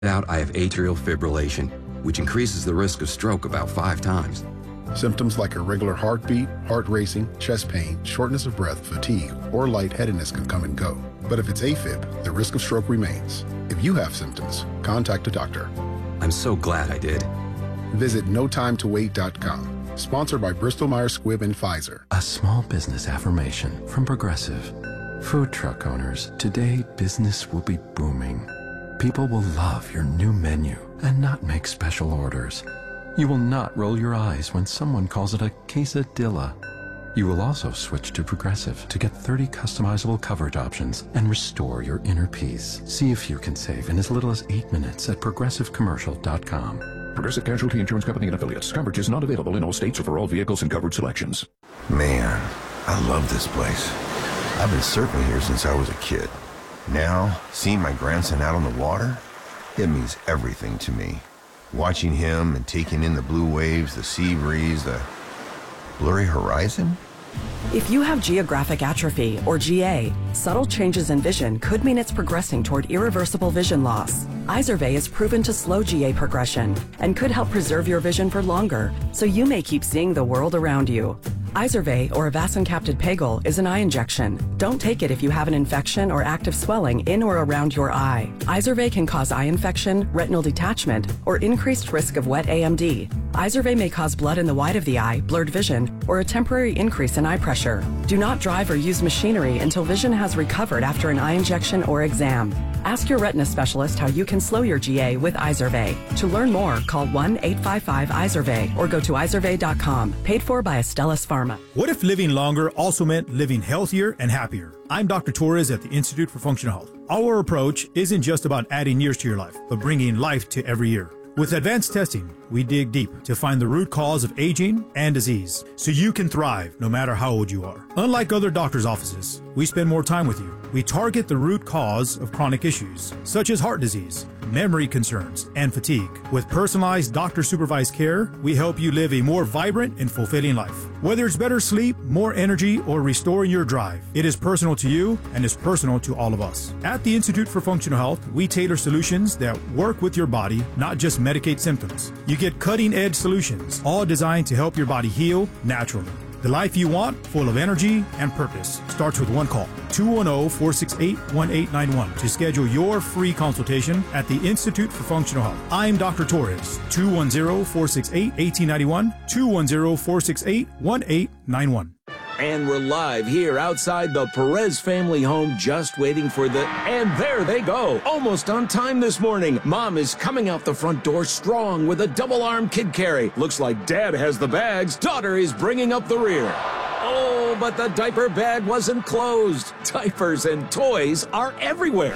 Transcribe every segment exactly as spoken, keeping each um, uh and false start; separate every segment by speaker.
Speaker 1: out I have atrial fibrillation, which increases the risk of stroke about five times.
Speaker 2: Symptoms like irregular heartbeat, heart racing, chest pain, shortness of breath, fatigue, or lightheadedness can come and go. But if it's AFib, the risk of stroke remains. If you have symptoms, contact a doctor.
Speaker 1: I'm so glad I did.
Speaker 2: Visit no time to wait dot com. Sponsored by Bristol Myers Squibb and Pfizer.
Speaker 3: A small business affirmation from Progressive. Food truck owners, today business will be booming. People will love your new menu and not make special orders. You will not roll your eyes when someone calls it a quesadilla. You will also switch to Progressive to get thirty customizable coverage options and restore your inner peace. See if you can save in as little as eight minutes at progressive commercial dot com.
Speaker 4: Progressive Casualty Insurance Company and Affiliates. Coverage is not available in all states or for all vehicles and covered selections.
Speaker 5: Man, I love this place. I've been surfing here since I was a kid. Now, seeing my grandson out on the water, it means everything to me. Watching him and taking in the blue waves, the sea breeze, the blurry horizon.
Speaker 6: If you have geographic atrophy, or G A, subtle changes in vision could mean it's progressing toward irreversible vision loss. Izervay is proven to slow G A progression and could help preserve your vision for longer, so you may keep seeing the world around you. Izervay, or avacincaptad pegol, is an eye injection. Don't take it if you have an infection or active swelling in or around your eye. Izervay can cause eye infection, retinal detachment, or increased risk of wet A M D. Izervay may cause blood in the white of the eye, blurred vision, or a temporary increase in eye pressure. Do not drive or use machinery until vision has recovered after an eye injection or exam. Ask your retina specialist how you can slow your G A with Izervay. To learn more, call one eight five five Izervay or go to izervay dot com. Paid for by Astellas Pharma.
Speaker 7: What if living longer also meant living healthier and happier? I'm Doctor Torres at the Institute for Functional Health. Our approach isn't just about adding years to your life, but bringing life to every year. With advanced testing, we dig deep to find the root cause of aging and disease, so you can thrive no matter how old you are. Unlike other doctors' offices, we spend more time with you. We target the root cause of chronic issues, such as heart disease, memory concerns, and fatigue. With personalized doctor-supervised care, we help you live a more vibrant and fulfilling life. Whether it's better sleep, more energy, or restoring your drive, it is personal to you and is personal to all of us. At the Institute for Functional Health, we tailor solutions that work with your body, not just medicate symptoms. You get cutting-edge solutions, all designed to help your body heal naturally. The life you want, full of energy and purpose, starts with one call. two one zero, four six eight, one eight nine one to schedule your free consultation at the Institute for Functional Health. I'm Doctor Torres. two one zero, four six eight, one eight nine one, two one zero, four six eight, one eight nine one.
Speaker 8: And we're live here outside the Perez family home, just waiting for the... And there they go, almost on time this morning. Mom is coming out the front door strong with a double-arm kid carry. Looks like Dad has the bags. Daughter is bringing up the rear. Oh, but the diaper bag wasn't closed. Diapers and toys are everywhere.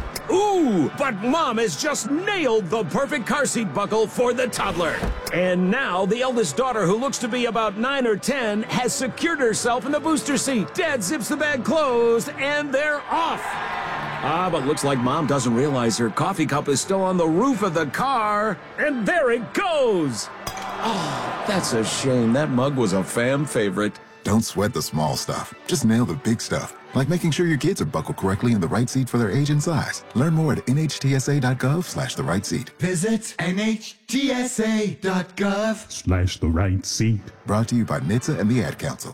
Speaker 8: Ooh, but Mom has just nailed the perfect car seat buckle for the toddler. And now the eldest daughter, who looks to be about nine or ten, has secured herself in the booster seat. Dad zips the bag closed, and they're off. Ah, but looks like Mom doesn't realize her coffee cup is still on the roof of the car. And there it goes. Oh, that's a shame. That mug was a fam favorite.
Speaker 9: Don't sweat the small stuff. Just nail the big stuff. Like making sure your kids are buckled correctly in the right seat for their age and size. Learn more at N H T S A dot gov slash the right seat.
Speaker 10: Visit N H T S A dot gov
Speaker 11: slash the right seat.
Speaker 9: Brought to you by N H T S A and the Ad Council.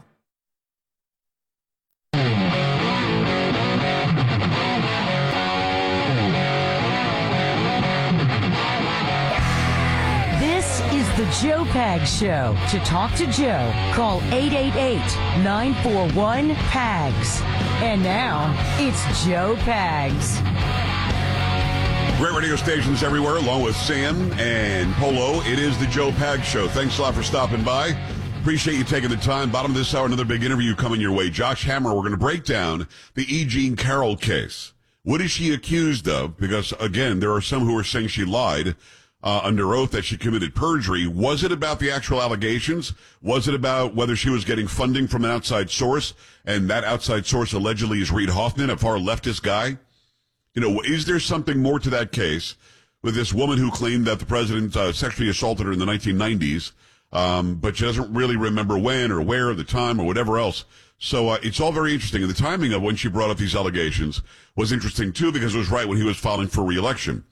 Speaker 12: The Joe Pags Show. To talk to Joe, call eight eight eight, nine four one, P A G S. And now, it's Joe Pags.
Speaker 13: Great radio stations everywhere, along with Sam and Polo. It is the Joe Pags Show. Thanks a lot for stopping by. Appreciate you taking the time. Bottom of this hour, another big interview coming your way. Josh Hammer, we're going to break down the E. Jean Carroll case. What is she accused of? Because, again, there are some who are saying she lied. Uh, under oath that she committed perjury. Was it about the actual allegations? Was it about whether she was getting funding from an outside source, and that outside source allegedly is Reid Hoffman, a far leftist guy? You know, is there something more to that case with this woman who claimed that the president uh, sexually assaulted her in the nineteen nineties, um, but she doesn't really remember when or where or the time or whatever else? So uh, it's all very interesting. And the timing of when she brought up these allegations was interesting, too, because it was right when he was filing for re-election.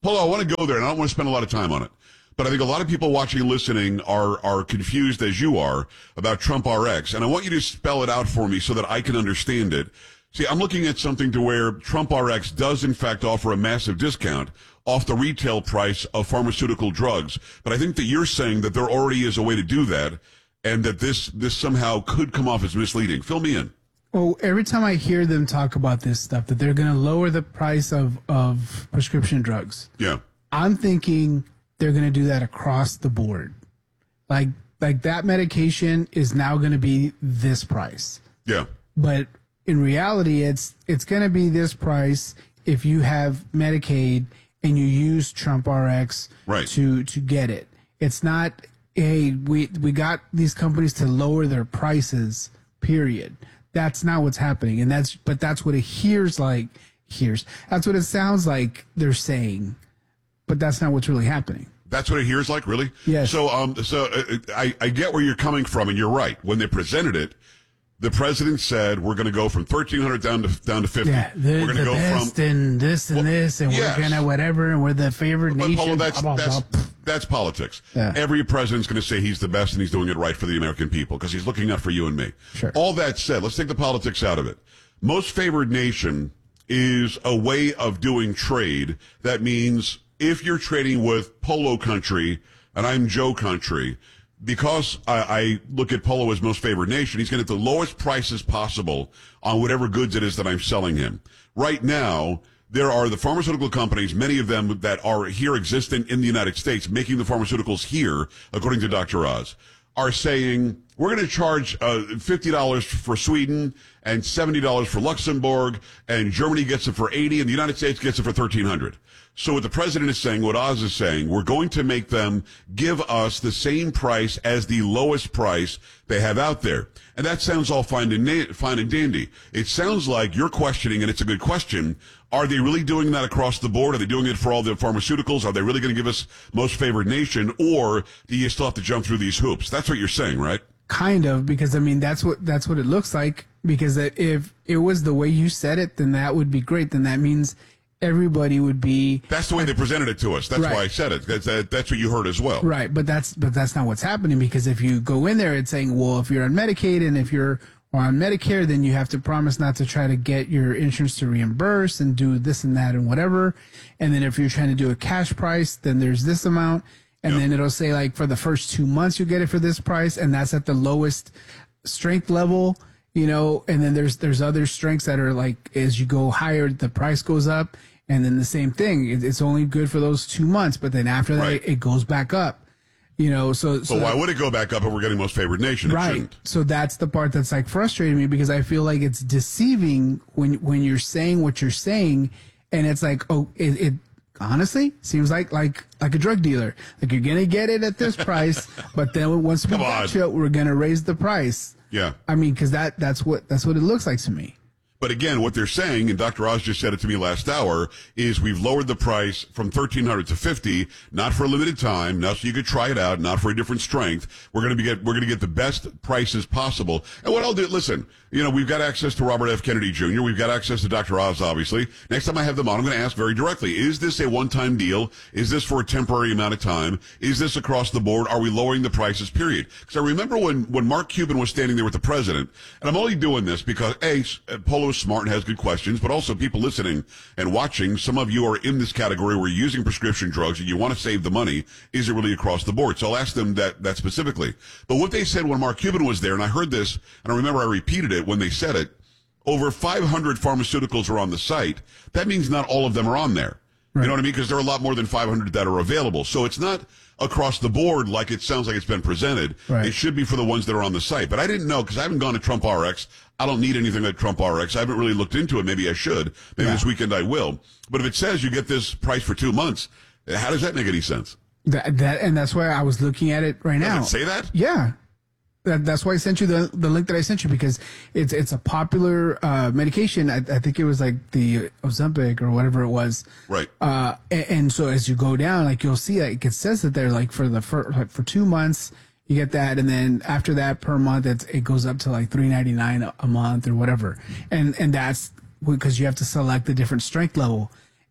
Speaker 13: Hold on, I want to go there, and I don't want to spend a lot of time on it. But I think a lot of people watching and listening are are confused, as you are, about Trump R X. And I want you to spell it out for me so that I can understand it. See, I'm looking at something to where Trump R X does, in fact, offer a massive discount off the retail price of pharmaceutical drugs. But I think that you're saying that there already is a way to do that, and that this this somehow could come off as misleading. Fill me in.
Speaker 11: Well, every time I hear them talk about this stuff, that they're going to lower the price of, of prescription drugs.
Speaker 13: Yeah.
Speaker 11: I'm thinking they're going to do that across the board. Like, like that medication is now going to be this price.
Speaker 13: Yeah.
Speaker 11: But in reality, it's, it's going to be this price if you have Medicaid and you use Trump R X
Speaker 13: right.
Speaker 11: to, to get it. It's not, hey, we, we got these companies to lower their prices, period. That's not what's happening. And that's, but that's what it hears like, hears. That's what it sounds like they're saying. But that's not what's really happening.
Speaker 13: That's what it hears like, really?
Speaker 11: Yes.
Speaker 13: So, um, so uh, I, I get where you're coming from, and you're right. When they presented it, the president said we're going to go from thirteen hundred down to down to fifty.
Speaker 11: Yeah, the,
Speaker 13: we're going to go
Speaker 11: best
Speaker 13: from
Speaker 11: and this and
Speaker 13: well,
Speaker 11: this, and
Speaker 13: yes.
Speaker 11: we're going to whatever, and we're the favorite
Speaker 13: but,
Speaker 11: nation.
Speaker 13: Paulo, that's
Speaker 11: blah, blah,
Speaker 13: that's
Speaker 11: blah.
Speaker 13: that's politics.
Speaker 11: Yeah.
Speaker 13: Every president's going to say he's the best and he's doing it right for the American people because he's looking out for you and me.
Speaker 11: Sure.
Speaker 13: All that said, let's take the politics out of it. Most favored nation is a way of doing trade that means if you're trading with Polo country and I'm Joe country, because I, I look at Polo as most favored nation, he's going to get the lowest prices possible on whatever goods it is that I'm selling him. Right now, there are the pharmaceutical companies, many of them that are here existent in the United States, making the pharmaceuticals here, according to Doctor Oz, are saying, we're going to charge uh, fifty dollars for Sweden and seventy dollars for Luxembourg, and Germany gets it for eighty dollars, and the United States gets it for thirteen hundred dollars. So what the president is saying, what Oz is saying, we're going to make them give us the same price as the lowest price they have out there. And that sounds all fine and, na- fine and dandy. It sounds like you're questioning, and it's a good question, are they really doing that across the board? Are they doing it for all the pharmaceuticals? Are they really going to give us most favored nation? Or do you still have to jump through these hoops? That's what you're saying, right?
Speaker 11: Kind of, because I mean that's what that's what it looks like. Because if it was the way you said it, then that would be great. Then that means everybody would be.
Speaker 13: That's the way they presented it to us. That's
Speaker 11: right.
Speaker 13: why I said it. That's, that, that's what you heard as well.
Speaker 11: Right, but that's but that's not what's happening, because if you go in there, it's saying, well, if you're on Medicaid and if you're on Medicare, then you have to promise not to try to get your insurance to reimburse and do this and that and whatever. And then if you're trying to do a cash price, then there's this amount. And yep. then it'll say, like, for the first two months, you get it for this price, and that's at the lowest strength level, you know. And then there's there's other strengths that are like, as you go higher, the price goes up, and then the same thing. It, it's only good for those two months, but then after that, right. it, it goes back up, you know. So,
Speaker 13: but
Speaker 11: so
Speaker 13: why
Speaker 11: that,
Speaker 13: would it go back up if we're getting most favored nation? It
Speaker 11: right.
Speaker 13: shouldn't.
Speaker 11: So that's the part that's like frustrating me, because I feel like it's deceiving when when you're saying what you're saying, and it's like, oh, it. it honestly seems like like like a drug dealer. Like, you're gonna get it at this price, but then once we got you, we're gonna raise the price.
Speaker 13: Yeah,
Speaker 11: I mean, because that that's what that's what it looks like to me.
Speaker 13: But again, what they're saying, and Doctor Oz just said it to me last hour, is we've lowered the price from thirteen hundred to fifty, not for a limited time, not so you could try it out, not for a different strength. We're going to be get we're going to get the best prices possible. And what I'll do, listen, you know, we've got access to Robert F. Kennedy Junior We've got access to Doctor Oz, obviously. Next time I have them on, I'm going to ask very directly: is this a one-time deal? Is this for a temporary amount of time? Is this across the board? Are we lowering the prices? Period. Because I remember when when Mark Cuban was standing there with the president, and I'm only doing this because a Polo is smart and has good questions, but also people listening and watching, some of you are in this category where you're using prescription drugs and you want to save the money. Is it really across the board? So I'll ask them that, that specifically. But what they said when Mark Cuban was there, and I heard this, and I remember I repeated it when they said it, over five hundred pharmaceuticals are on the site. That means not all of them are on there. Right. You know what I mean? Because there are a lot more than five hundred that are available. So it's not across the board like it sounds like it's been presented.
Speaker 11: Right.
Speaker 13: It should be for the ones that are on the site. But I didn't know, because I haven't gone to Trump R X. I don't need anything like Trump R X. I haven't really looked into it. Maybe I should. Maybe yeah. this weekend I will. But if it says you get this price for two months, how does that make any sense?
Speaker 11: That, that and that's why I was looking at it right now.
Speaker 13: Does it say that?
Speaker 11: Yeah. That, that's why I sent you the the link that I sent you, because it's it's a popular uh, medication. I, I think it was like the Ozempic or whatever it was.
Speaker 13: Right.
Speaker 11: Uh, and, and so as you go down, like, you'll see like it says that they're like for the for, like for two months you get that, and then after that per month it's, it goes up to like three ninety-nine a month or whatever. And and that's because you have to select the different strength level.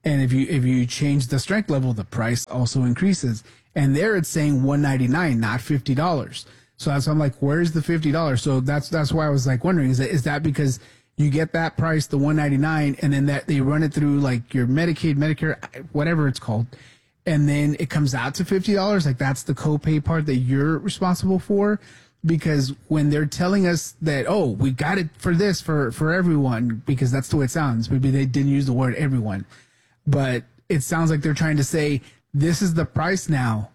Speaker 11: And if you if you change the strength level, the price also increases. And there it's saying one ninety-nine, not fifty dollars. So that's, I'm like, where's the fifty dollars? So that's that's why I was like wondering, is that is that because you get that price, the one ninety-nine, and then that they run it through like your Medicaid, Medicare, whatever it's called, and then it comes out to fifty dollars? Like that's the copay part that you're responsible for? Because when they're telling us that, oh, we got it for this for, for everyone, because that's the way it sounds. Maybe they didn't use the word everyone, but it sounds like they're trying to say this is the price now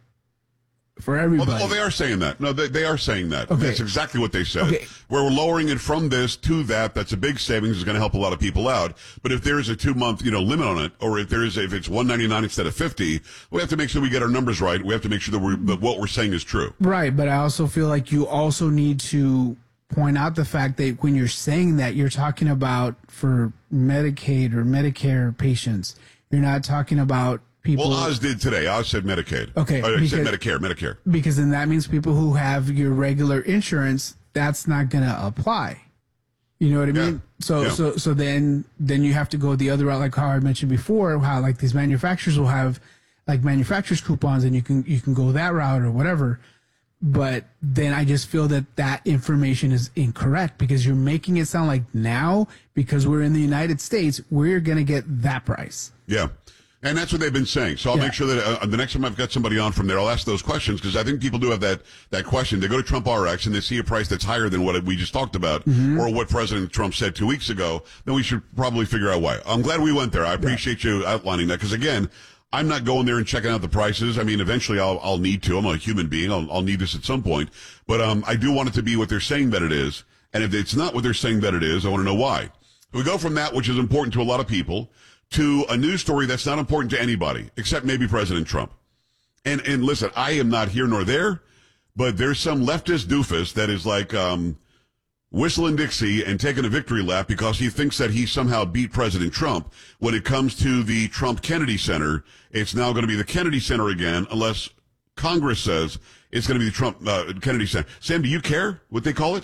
Speaker 11: for everybody.
Speaker 13: Well, well, they are saying that. No, they, they are saying that.
Speaker 11: Okay.
Speaker 13: That's exactly what they said.
Speaker 11: Okay.
Speaker 13: Where we're lowering it from this to that, that's a big savings. It's going to help a lot of people out. But if there is a two-month, you know, limit on it, or if there is, if it's one ninety-nine instead of fifty, we have to make sure we get our numbers right. We have to make sure that, we're, that what we're saying is true.
Speaker 11: Right, but I also feel like you also need to point out the fact that when you're saying that, you're talking about for Medicaid or Medicare patients. You're not talking about people.
Speaker 13: Well, Oz did today. Oz said Medicaid.
Speaker 11: Okay.
Speaker 13: I
Speaker 11: because,
Speaker 13: said Medicare, Medicare.
Speaker 11: Because then that means people who have your regular insurance, that's not going to apply. You know what I mean?
Speaker 13: Yeah.
Speaker 11: So,
Speaker 13: Yeah.
Speaker 11: so, so then, then you have to go the other route, like how I mentioned before, how like these manufacturers will have like manufacturers coupons, and you can, you can go that route or whatever. But then I just feel that that information is incorrect, because you're making it sound like now, because we're in the United States, we're going to get that price.
Speaker 13: Yeah. And that's what they've been saying. So I'll
Speaker 11: Yeah.
Speaker 13: make sure that uh, the next time I've got somebody on from there, I'll ask those questions, because I think people do have that, that question. They go to Trump R X and they see a price that's higher than what we just talked about,
Speaker 11: Mm-hmm.
Speaker 13: or what President Trump said two weeks ago. Then we should probably figure out why. I'm glad we went there. I appreciate you outlining that, because again, I'm not going there and checking out the prices. I mean, eventually I'll, I'll need to. I'm a human being. I'll, I'll need this at some point. But, um, I do want it to be what they're saying that it is. And if it's not what they're saying that it is, I want to know why. We go from that, which is important to a lot of people, to a news story that's not important to anybody, except maybe President Trump. And, and listen, I am not here nor there, but there's some leftist doofus that is like, um, whistling Dixie and taking a victory lap because he thinks that he somehow beat President Trump. When it comes to the Trump Kennedy Center, it's now going to be the Kennedy Center again, unless Congress says it's going to be the Trump uh, Kennedy Center. Sam, do you care what they call it?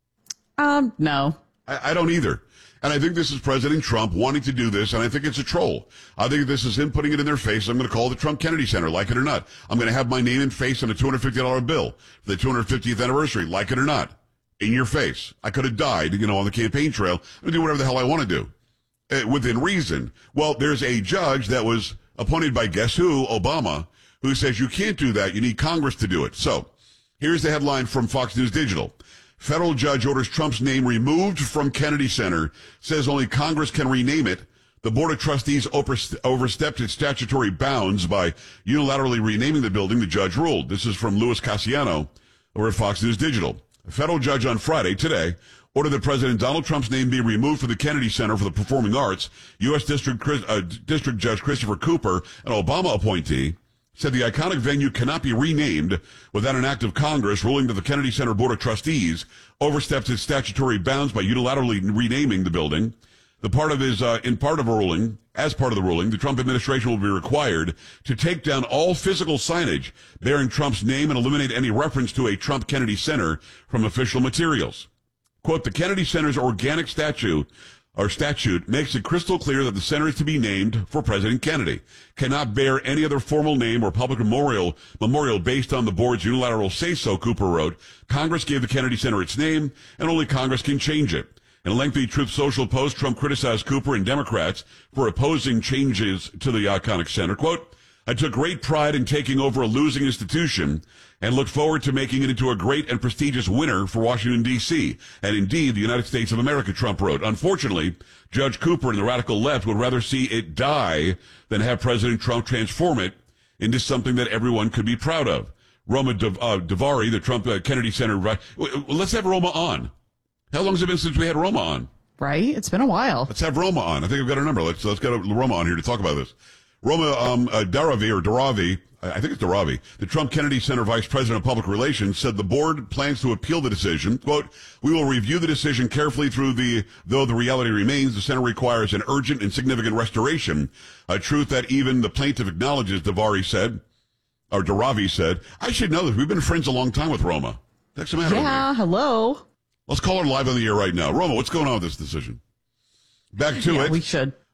Speaker 14: Um, no.
Speaker 13: I, I don't either. And I think this is President Trump wanting to do this, and I think it's a troll. I think this is him putting it in their face. I'm going to call it the Trump Kennedy Center, like it or not. I'm going to have my name and face on a two hundred fifty dollars bill for the two hundred fiftieth anniversary, like it or not. In your face. I could have died, you know, on the campaign trail. I'm going to do whatever the hell I want to do. Uh, within reason. Well, there's a judge that was appointed by guess who? Obama, who says you can't do that. You need Congress to do it. So, here's the headline from Fox News Digital. Federal judge orders Trump's name removed from Kennedy Center, says only Congress can rename it. The Board of Trustees overstepped its statutory bounds by unilaterally renaming the building, the judge ruled. This is from Louis Cassiano over at Fox News Digital. A federal judge on Friday, today, ordered that President Donald Trump's name be removed from the Kennedy Center for the Performing Arts. U S District, uh, District Judge Christopher Cooper, an Obama appointee, said the iconic venue cannot be renamed without an act of Congress, ruling that the Kennedy Center Board of Trustees overstepped its statutory bounds by unilaterally renaming the building. The part of his, uh, in part of a ruling, as part of the ruling, the Trump administration will be required to take down all physical signage bearing Trump's name and eliminate any reference to a Trump Kennedy Center from official materials. Quote, the Kennedy Center's organic statute or statute makes it crystal clear that the center is to be named for President Kennedy, cannot bear any other formal name or public memorial memorial based on the board's unilateral say-so, Cooper wrote. Congress gave the Kennedy Center its name, and only Congress can change it. In a lengthy Truth Social post, Trump criticized Cooper and Democrats for opposing changes to the iconic center. Quote, I took great pride in taking over a losing institution and look forward to making it into a great and prestigious winner for Washington, D C, and indeed the United States of America, Trump wrote. Unfortunately, Judge Cooper and the radical left would rather see it die than have President Trump transform it into something that everyone could be proud of. Roma Davari, the Trump uh, Kennedy Center, right? Let's have Roma on. How long has it been since we had Roma on?
Speaker 14: Right? It's been a while.
Speaker 13: Let's have Roma on. I think I've got her number. Let's let's get Roma on here to talk about this. Roma um, uh, Daravi, or Daravi, I think it's Daravi, the Trump Kennedy Center Vice President of Public Relations, said the board plans to appeal the decision. Quote, we will review the decision carefully through the, though the reality remains, the center requires an urgent and significant restoration, a truth that even the plaintiff acknowledges, Davari said, or Daravi said. I should know this. We've been friends a long time with Roma. What's the matter with
Speaker 14: Yeah,
Speaker 13: you?
Speaker 14: hello.
Speaker 13: Let's call her live on the air right now. Roma, what's going on with this decision? Back to
Speaker 14: yeah,
Speaker 13: it.
Speaker 14: we should.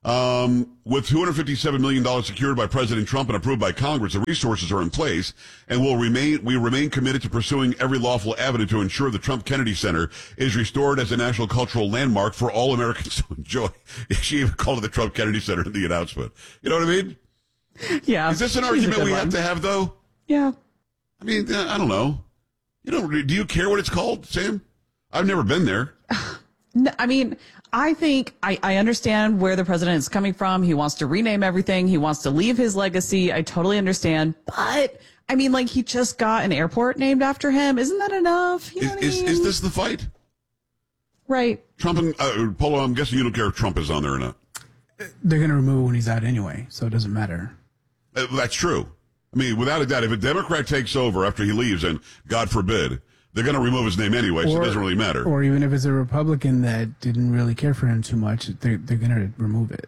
Speaker 13: Um, with two hundred fifty-seven million dollars secured by President Trump and approved by Congress, the resources are in place and will remain, we remain committed to pursuing every lawful avenue to ensure the Trump Kennedy Center is restored as a national cultural landmark for all Americans to enjoy. She even called it the Trump Kennedy Center in the announcement. You know what I mean?
Speaker 14: Yeah.
Speaker 13: Is this an
Speaker 14: she's
Speaker 13: argument we
Speaker 14: one.
Speaker 13: have to have, though?
Speaker 14: Yeah.
Speaker 13: I mean, I don't know. You know, do you care what it's called, Sam? I've never been there.
Speaker 14: No, I mean, I think I, I understand where the president is coming from. He wants to rename everything. He wants to leave his legacy. I totally understand. But, I mean, like, he just got an airport named after him. Isn't that enough? You know
Speaker 13: Is,
Speaker 14: what I
Speaker 13: is,
Speaker 14: mean?
Speaker 13: is this the fight?
Speaker 14: Right.
Speaker 13: Trump and, uh, Polo, I'm guessing you don't care if Trump is on there or not.
Speaker 11: They're going to remove it when he's out anyway, so it doesn't matter.
Speaker 13: Uh, that's true. I mean, without a doubt, if a Democrat takes over after he leaves, and God forbid, they're going to remove his name anyway, so it doesn't really matter.
Speaker 11: Or even if it's a Republican that didn't really care for him too much, they're, they're going to remove it.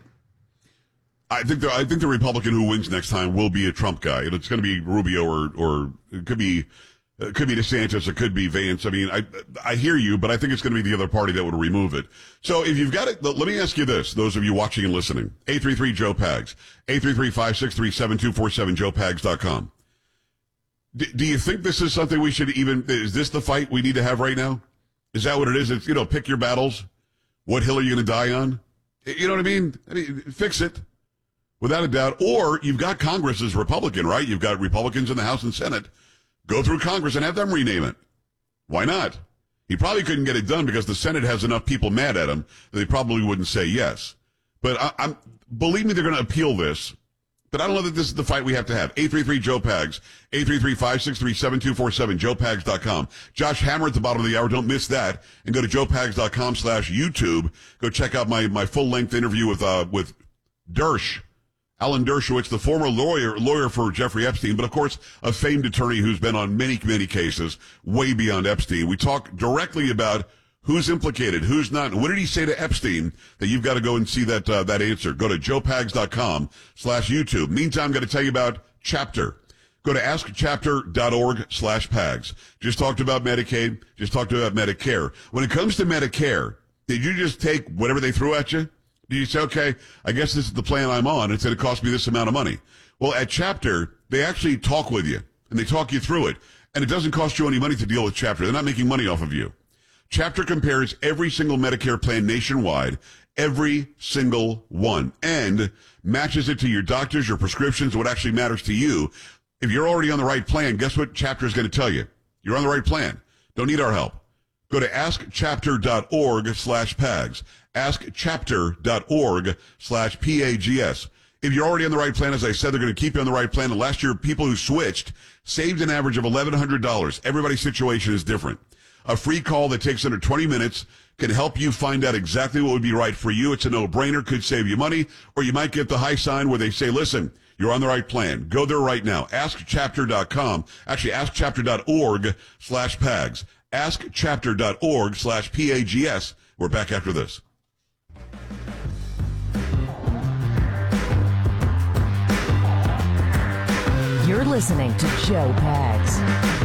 Speaker 13: I think the I think the Republican who wins next time will be a Trump guy. It's going to be Rubio or or it could be it could be DeSantis, it could be Vance. I mean, I I hear you, but I think it's going to be the other party that would remove it. So if you've got it, let me ask you this: those of you watching and listening, eight three three Joe Pags, eight three three five six three seven two four seven, joe pags dot com. Do you think this is something we should even, is this the fight we need to have right now? Is that what it is? It's, you know, pick your battles. What hill are you going to die on? You know what I mean? I mean, fix it. Without a doubt. Or you've got Congress as Republican, right? You've got Republicans in the House and Senate. Go through Congress and have them rename it. Why not? He probably couldn't get it done because the Senate has enough people mad at him that they probably wouldn't say yes. But I, I'm, believe me, they're going to appeal this. But I don't know that this is the fight we have to have. eight three three Joe Pags, eight three three five six three seven two four seven, joe pags dot com. Josh Hammer at the bottom of the hour. Don't miss that. And go to joe pags dot com slash YouTube. Go check out my, my full-length interview with, uh, with Dersh, Alan Dershowitz, the former lawyer, lawyer for Jeffrey Epstein, but of course, a famed attorney who's been on many, many cases way beyond Epstein. We talk directly about who's implicated, who's not. What did he say to Epstein that you've got to go and see that uh, that answer? Go to joe pags dot com slash YouTube. Meantime, I'm going to tell you about Chapter. Go to ask chapter dot org slash pags. Just talked about Medicaid. Just talked about Medicare. When it comes to Medicare, did you just take whatever they threw at you? Did you say, okay, I guess this is the plan I'm on. It's going to cost me this amount of money. Well, at Chapter, they actually talk with you, and they talk you through it. And it doesn't cost you any money to deal with Chapter. They're not making money off of you. Chapter compares every single Medicare plan nationwide, every single one, and matches it to your doctors, your prescriptions, what actually matters to you. If you're already on the right plan, guess what Chapter is going to tell you? You're on the right plan. Don't need our help. Go to ask chapter dot org slash pags. ask chapter dot org slash P A G S. If you're already on the right plan, as I said, they're going to keep you on the right plan. And last year, people who switched saved an average of eleven hundred dollars. Everybody's situation is different. A free call that takes under twenty minutes can help you find out exactly what would be right for you. It's a no-brainer, could save you money, or you might get the high sign where they say, listen, you're on the right plan. Go there right now. ask chapter dot com. Actually, ask chapter dot org slash pags. ask chapter dot org slash P A G S. We're back after this.
Speaker 12: You're listening to Joe Pags.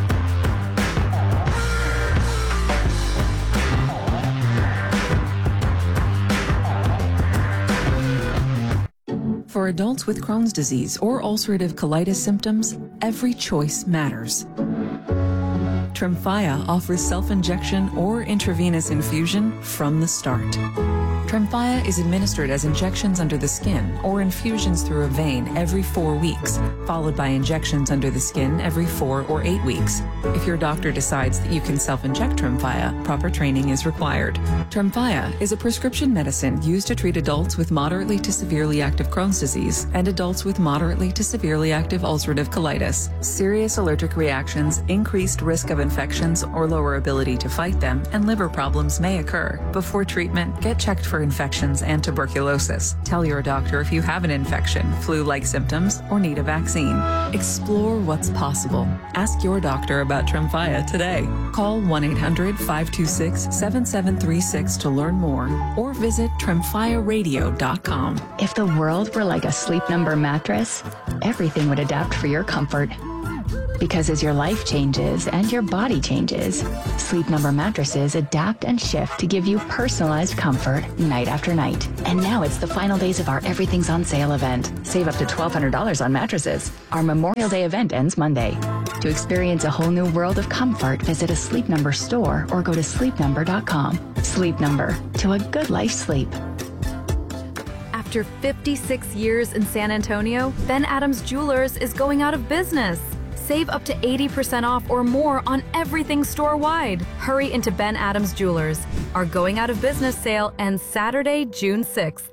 Speaker 15: For adults with Crohn's disease or ulcerative colitis symptoms, every choice matters. Tremfya offers self-injection or intravenous infusion from the start. Tremfya is administered as injections under the skin or infusions through a vein every four weeks, followed by injections under the skin every four or eight weeks. If your doctor decides that you can self-inject Tremfya, proper training is required. Tremfya is a prescription medicine used to treat adults with moderately to severely active Crohn's disease and adults with moderately to severely active ulcerative colitis. Serious allergic reactions, increased risk of infections or lower ability to fight them, and liver problems may occur. Before treatment, get checked for infections and tuberculosis. Tell your doctor if you have an infection, flu-like symptoms, or need a vaccine. Explore what's possible. Ask your doctor about Tremfya today. Call one eight hundred five two six seven seven three six to learn more, or visit tremfya radio dot com.
Speaker 16: If the world were like a Sleep Number mattress, everything would adapt for your comfort. Because as your life changes and your body changes, Sleep Number mattresses adapt and shift to give you personalized comfort night after night. And now it's the final days of our Everything's on Sale event. Save up to twelve hundred dollars on mattresses. Our Memorial Day event ends Monday. To experience a whole new world of comfort, visit a Sleep Number store or go to sleep number dot com. Sleep Number, to a good life sleep.
Speaker 17: After fifty-six years in San Antonio, Ben Adams Jewelers is going out of business. Save up to eighty percent off or more on everything store-wide. Hurry into Ben Adams Jewelers. Our going out of business sale ends Saturday, June sixth.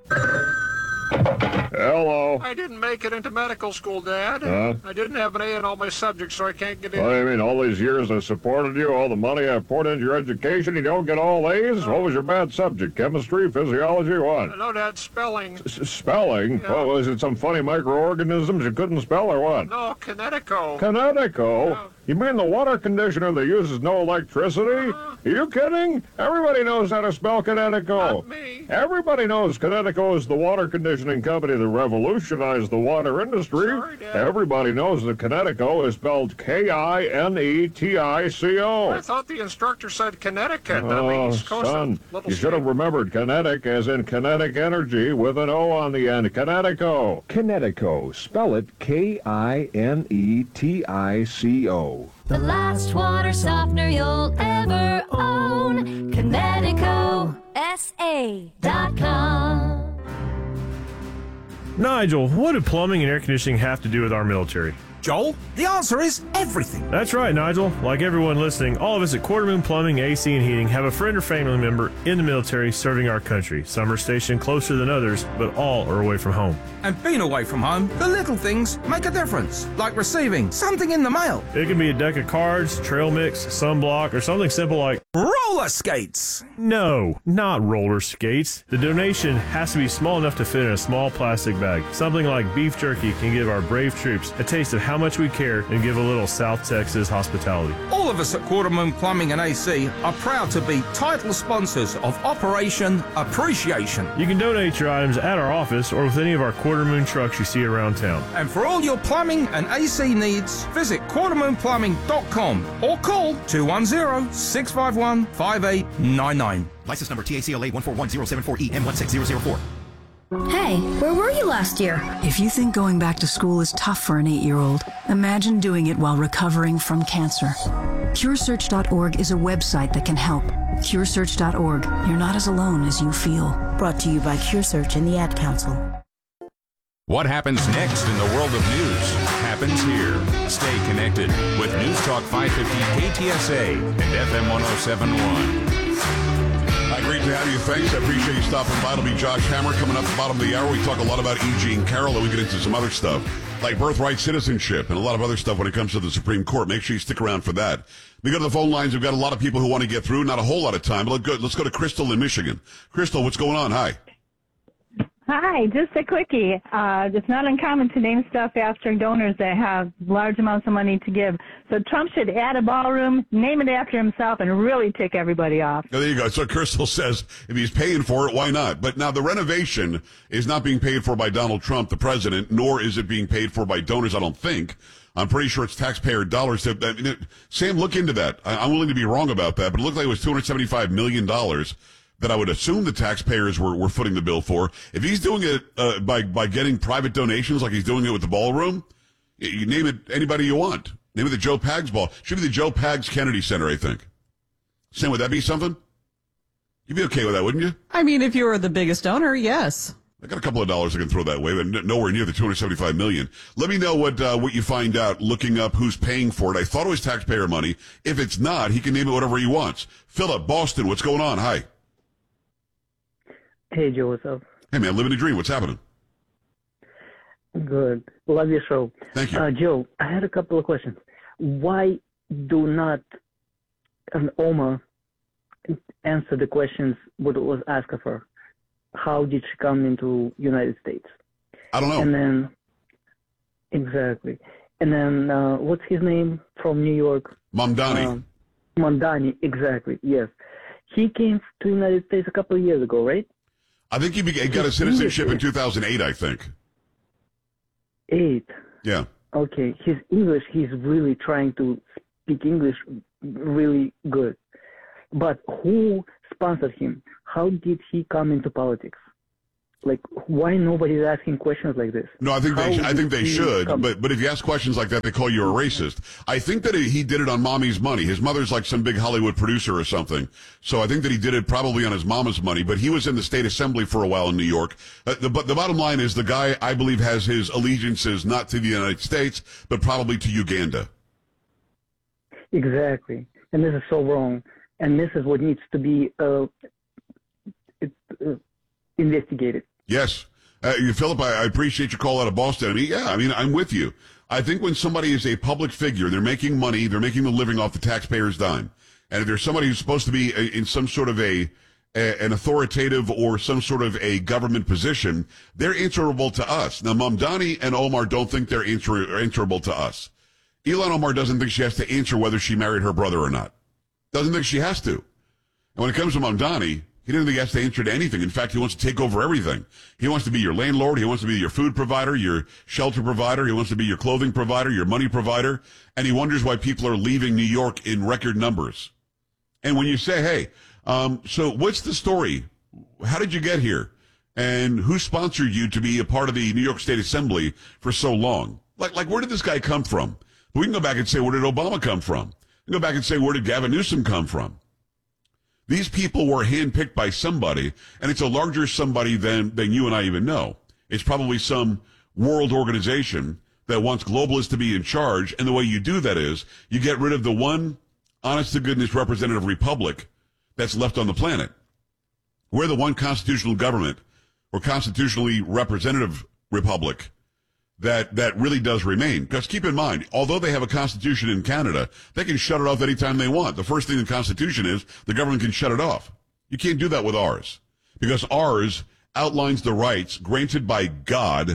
Speaker 18: Hello.
Speaker 19: I didn't make it into medical school, Dad.
Speaker 18: Huh?
Speaker 19: I didn't have an A in all my subjects, so I can't get in.
Speaker 18: What do you mean, all these years I supported you, all the money I poured into your education, you don't get all A's? What was your bad subject? Chemistry, physiology, what?
Speaker 19: No, Dad, spelling.
Speaker 18: S- spelling?
Speaker 19: Yeah.
Speaker 18: What, was it some funny microorganisms you couldn't spell or what?
Speaker 19: No, Kinetico.
Speaker 18: Kinetico?
Speaker 19: Yeah.
Speaker 18: You mean the water conditioner that uses no electricity? Are you kidding? Everybody knows how to spell Kinetico.
Speaker 19: Not me.
Speaker 18: Everybody knows Kinetico is the water conditioning company that revolutionized the water industry.
Speaker 19: Sorry, Dad.
Speaker 18: Everybody knows that Kinetico is spelled K I N E T I C O.
Speaker 19: I thought the instructor said Connecticut. on
Speaker 18: Oh,
Speaker 19: the East Coast of
Speaker 18: son,
Speaker 19: Little
Speaker 18: you should have
Speaker 19: State.
Speaker 18: remembered kinetic as in kinetic energy with an O on the end. Kinetico.
Speaker 4: Kinetico. Spell it K I N E T I C O.
Speaker 20: The last water softener you'll ever own. Kinetico S A dot com.
Speaker 21: Nigel, what do plumbing and air conditioning have to do with our military?
Speaker 22: Joel, the answer is everything.
Speaker 21: That's right, Nigel. Like everyone listening, all of us at Quarter Moon Plumbing, A C and Heating have a friend or family member in the military serving our country. Some are stationed closer than others, but all are away from home.
Speaker 22: And being away from home, the little things make a difference, like receiving something in the mail.
Speaker 21: It can be a deck of cards, trail mix, sunblock, or something simple like
Speaker 22: roller skates.
Speaker 21: No, not roller skates. The donation has to be small enough to fit in a small plastic bag. Something like beef jerky can give our brave troops a taste of how much we care and give a little South Texas hospitality.
Speaker 22: All of us at Quarter Moon Plumbing and A C are proud to be title sponsors of Operation Appreciation.
Speaker 21: You can donate your items at our office or with any of our Quarter Moon trucks you see around town.
Speaker 22: And for all your plumbing and A C needs, visit quarter moon plumbing dot com or call two one zero, six five one, five eight nine nine.
Speaker 23: License number T A C L A one four one zero seven four E M one six zero zero four.
Speaker 24: Hey, where were you last year?
Speaker 25: If you think going back to school is tough for an eight-year-old, imagine doing it while recovering from cancer. Cure Search dot org is a website that can help. Cure Search dot org. You're not as alone as you feel.
Speaker 26: Brought to you by CureSearch and the Ad Council.
Speaker 27: What happens next in the world of news happens here. Stay connected with News Talk five fifty K T S A and F M one oh seven point one.
Speaker 13: Hi, great to have you. Thanks. I appreciate you stopping by. It'll be Josh Hammer coming up at the bottom of the hour. We talk a lot about E. Jean Carroll, and we get into some other stuff, like birthright citizenship and a lot of other stuff when it comes to the Supreme Court. Make sure you stick around for that. We go to the phone lines. We've got a lot of people who want to get through. Not a whole lot of time, but let's go, let's go to Crystal in Michigan. Crystal, what's going on? Hi.
Speaker 28: Hi, just a quickie. Uh, it's not uncommon to name stuff after donors that have large amounts of money to give. So Trump should add a ballroom, name it after himself, and really tick everybody off.
Speaker 13: Oh, there you go. So Crystal says if he's paying for it, why not? But now the renovation is not being paid for by Donald Trump, the president, nor is it being paid for by donors, I don't think. I'm pretty sure it's taxpayer dollars. To, I mean, Sam, look into that. I, I'm willing to be wrong about that, but it looked like it was two hundred seventy-five million dollars. That I would assume the taxpayers were, were footing the bill for. If he's doing it uh, by by getting private donations like he's doing it with the ballroom, you name it anybody you want. Name it the Joe Pags Ball. Should be the Joe Pags Kennedy Center, I think. Sam, would that be something? You'd be okay with that, wouldn't you?
Speaker 14: I mean, if you were the biggest donor, yes.
Speaker 13: I got a couple of dollars I can throw that way, but nowhere near the two hundred seventy-five million dollars. Let me know what uh, what you find out looking up who's paying for it. I thought it was taxpayer money. If it's not, he can name it whatever he wants. Philip, Boston, what's going on? Hi.
Speaker 29: Hey, Joe, what's up?
Speaker 13: Hey, man, living the dream. What's happening?
Speaker 29: Good. Love your show.
Speaker 13: Thank you.
Speaker 29: Uh, Joe, I had a couple of questions. Why do not an Oma answer the questions what was asked of her? How did she come into United States?
Speaker 13: I don't know.
Speaker 29: And then, exactly. And then, uh, what's his name from New York?
Speaker 13: Mamdani.
Speaker 29: Um, Mamdani, exactly, yes. He came to the United States a couple of years ago, right?
Speaker 13: I think he, began, he got his citizenship in two thousand eight, I think.
Speaker 29: Eight?
Speaker 13: Yeah.
Speaker 29: Okay, his English, he's really trying to speak English really good. But who sponsored him? How did he come into politics? Like, why nobody's asking questions like this?
Speaker 13: No, I think they.
Speaker 29: How
Speaker 13: I think
Speaker 29: did
Speaker 13: they
Speaker 29: he
Speaker 13: should.
Speaker 29: come-
Speaker 13: But but if you ask questions like that, they call you a racist. I think that he did it on mommy's money. His mother's like some big Hollywood producer or something. So I think that he did it probably on his mama's money. But he was in the state assembly for a while in New York. Uh, the but the bottom line is the guy, I believe, has his allegiances not to the United States, but probably to Uganda.
Speaker 29: Exactly. And this is so wrong. And this is what needs to be uh, it, uh, investigated.
Speaker 13: Yes. Uh, you, Philip, I, I appreciate your call out of Boston. I mean, yeah, I mean, I'm with you. I think when somebody is a public figure, they're making money, they're making the living off the taxpayer's dime. And if there's somebody who's supposed to be a, in some sort of a, a an authoritative or some sort of a government position, they're answerable to us. Now, Mamdani and Omar don't think they're answer, answerable to us. Ilhan Omar doesn't think she has to answer whether she married her brother or not. Doesn't think she has to. And when it comes to Mamdani, he doesn't think he has to answer to anything. In fact, he wants to take over everything. He wants to be your landlord. He wants to be your food provider, your shelter provider. He wants to be your clothing provider, your money provider. And he wonders why people are leaving New York in record numbers. And when you say, hey, um, so what's the story? How did you get here? And who sponsored you to be a part of the New York State Assembly for so long? Like, like where did this guy come from? We can go back and say, where did Obama come from? We can go back and say, where did Gavin Newsom come from? These people were handpicked by somebody, and it's a larger somebody than, than you and I even know. It's probably some world organization that wants globalists to be in charge, and the way you do that is you get rid of the one honest-to-goodness representative republic that's left on the planet. We're the one constitutional government or constitutionally representative republic that that really does remain. Because keep in mind, although they have a constitution in Canada, they can shut it off anytime they want. The first thing in the Constitution is the government can shut it off. You can't do that with ours. Because ours outlines the rights granted by God,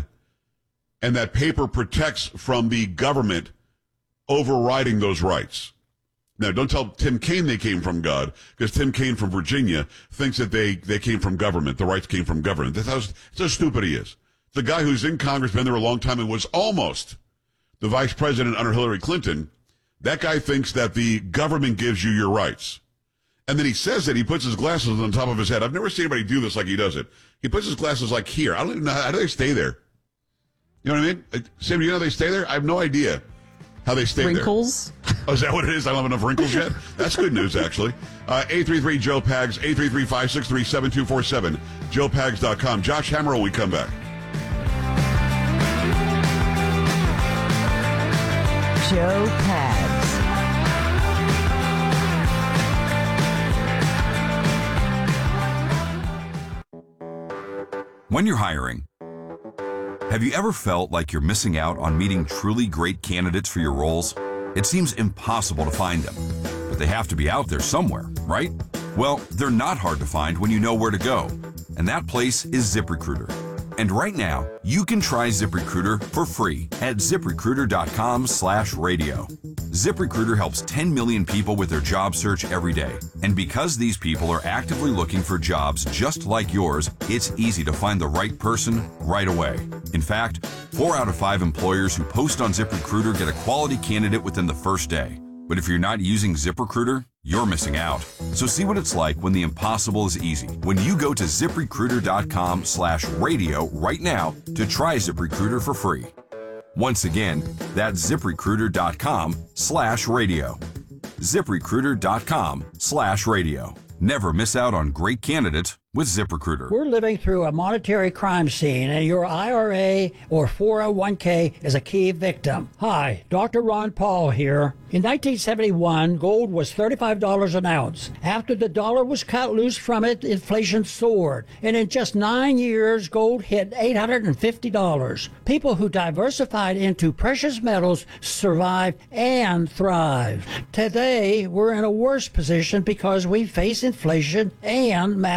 Speaker 13: and that paper protects from the government overriding those rights. Now, don't tell Tim Kaine they came from God, because Tim Kaine from Virginia thinks that they, they came from government. The rights came from government. That's how, that's how stupid he is. The guy who's in Congress, been there a long time, and was almost the vice president under Hillary Clinton, that guy thinks that the government gives you your rights. And then he says that he puts his glasses on top of his head. I've never seen anybody do this like he does it. He puts his glasses like here. I don't even know, how do they stay there? You know what I mean? Sam, do you know how they stay there? I have no idea how they stay
Speaker 14: Wrinkles?
Speaker 13: there. Oh, is that what it is? I don't have enough wrinkles yet? That's good news, actually. Uh, eight three three, Joe Pags, eight three three, five six three, seven two four seven, joe pags dot com. Josh Hammer when we come back.
Speaker 12: Joe Pags.
Speaker 1: When you're hiring, have you ever felt like you're missing out on meeting truly great candidates for your roles? It seems impossible to find them, but they have to be out there somewhere, right? Well, they're not hard to find when you know where to go, and that place is ZipRecruiter. And right now, you can try ZipRecruiter for free at ZipRecruiter.com slash radio. ZipRecruiter helps ten million people with their job search every day. And because these people are actively looking for jobs just like yours, it's easy to find the right person right away. In fact, four out of five employers who post on ZipRecruiter get a quality candidate within the first day. But if you're not using ZipRecruiter, you're missing out. So see what it's like when the impossible is easy. When you go to ZipRecruiter.com slash radio right now to try ZipRecruiter for free. Once again, that's ZipRecruiter.com slash radio. ZipRecruiter.com slash radio. Never miss out on great candidates with ZipRecruiter.
Speaker 2: We're living through a monetary crime scene, and your I R A or four oh one k is a key victim. Hi, Doctor Ron Paul here. In nineteen seventy-one, gold was thirty-five dollars an ounce. After the dollar was cut loose from it, inflation soared. And in just nine years, gold hit eight hundred fifty dollars. People who diversified into precious metals survived and thrived. Today, we're in a worse position because we face inflation and massive debt.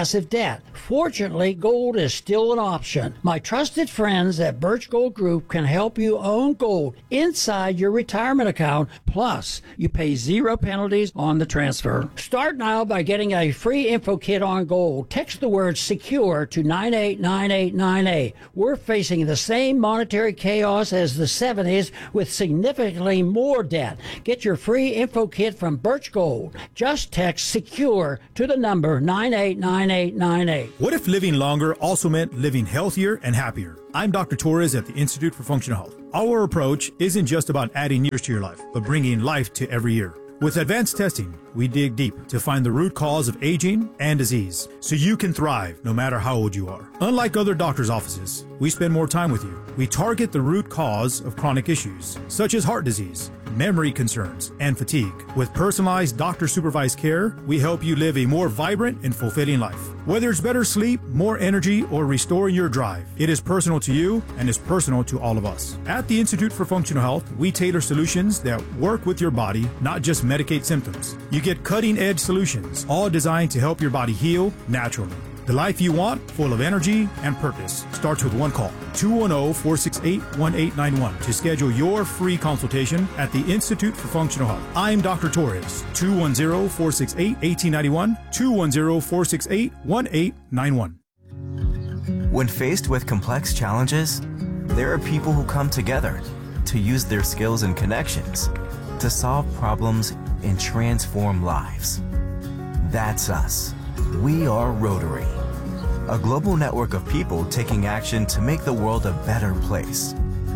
Speaker 2: debt. Fortunately, gold is still an option. My trusted friends at Birch Gold Group can help you own gold inside your retirement account. Plus, you pay zero penalties on the transfer. Start now by getting a free info kit on gold. Text the word SECURE to nine eight nine eight nine eight. We're facing the same monetary chaos as the seventies with significantly more debt. Get your free info kit from Birch Gold. Just text SECURE to the number nine eight nine eight nine eight.
Speaker 3: What if living longer also meant living healthier and happier? I'm Doctor Torres at the Institute for Functional Health. Our approach isn't just about adding years to your life, but bringing life to every year. With advanced testing, we dig deep to find the root cause of aging and disease so you can thrive no matter how old you are. Unlike other doctors' offices, we spend more time with you. We target the root cause of chronic issues, such as heart disease, memory concerns, and fatigue. With personalized doctor-supervised care, we help you live a more vibrant and fulfilling life. Whether it's better sleep, more energy, or restoring your drive, it is personal to you and is personal to all of us. At the Institute for Functional Health, we tailor solutions that work with your body, not just medicate symptoms. You get cutting-edge solutions, all designed to help your body heal naturally. The life you want, full of energy and purpose, starts with one call. two one zero, four six eight, one eight nine one to schedule your free consultation at the Institute for Functional Health. I'm Doctor Torres. two one zero, four six eight, one eight nine one. two one zero, four six eight, one eight nine one.
Speaker 5: When faced with complex challenges, there are people who come together to use their skills and connections to solve problems and transform lives. That's us. We are Rotary, a global network of people taking action to make the world a better place.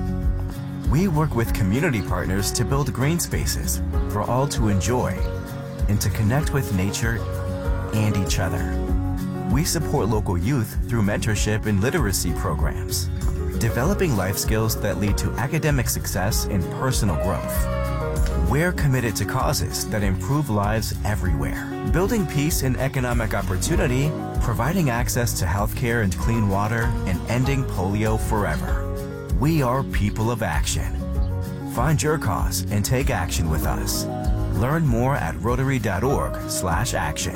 Speaker 5: We work with community partners to build green spaces for all to enjoy and to connect with nature and each other. We support local youth through mentorship and literacy programs, developing life skills that lead to academic success and personal growth. We're committed to causes that improve lives everywhere, building peace and economic opportunity, providing access to healthcare and clean water, and ending polio forever. We are people of action. Find your cause and take action with us. Learn more at rotary dot org slash action.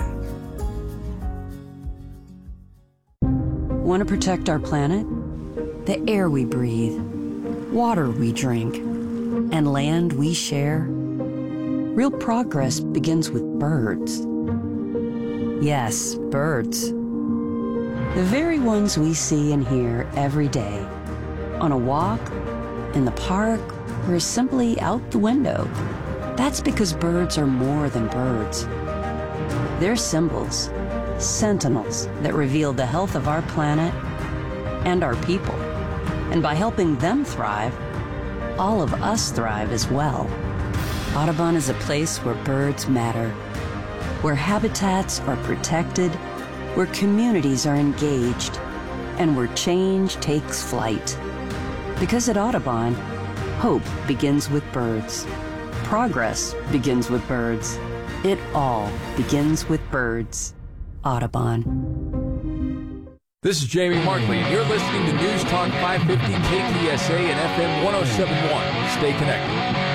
Speaker 6: Want to protect our planet? The air we breathe, water we drink, and land we share? Real progress begins with birds. Yes, birds. The very ones we see and hear every day. On a walk, in the park, or simply out the window. That's because birds are more than birds. They're symbols, sentinels that reveal the health of our planet and our people. And by helping them thrive, all of us thrive as well. Audubon is a place where birds matter, where habitats are protected, where communities are engaged, and where change takes flight. Because at Audubon, hope begins with birds. Progress begins with birds. It all begins with birds. Audubon.
Speaker 7: This is Jamie Markley, and you're listening to News Talk five fifty K T S A and F M one oh seven point one. Stay connected.